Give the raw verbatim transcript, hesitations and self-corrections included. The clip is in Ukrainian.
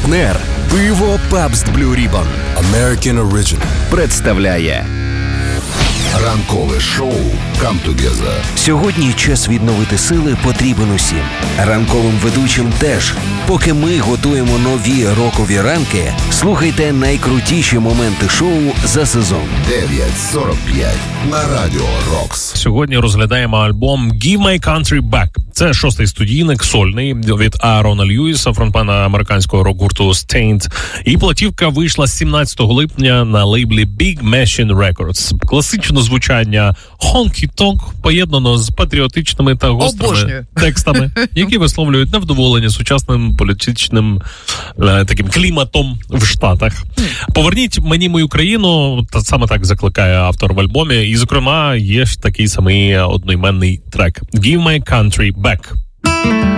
партнер пиво Pabst Blue Ribbon American Original представляє ранкове шоу Come Together. Сьогодні час відновити сили потрібен усім. Ранковим ведучим теж. Поки ми готуємо нові рокові ранки, слухайте найкрутіші моменти шоу за сезон. дев'ять сорок п'ять на Радіо Рокс. Сьогодні розглядаємо альбом «Give My Country Back». Це шостий студійник, сольний, від Аарона Льюіса, фронтмена американського рок-гурту Staind. І платівка вийшла сімнадцятого липня на лейблі Big Machine Records. Класичне звучання honky-tonk поєднано з патріотичними та гострими Обожнюю. текстами, які висловлюють невдоволення сучасним політичним е, таким кліматом в Штатах. «Поверніть мені мою країну», та саме так закликає автор в альбомі. І, зокрема, є ж такий самий одноіменний трек «Give My Country Back».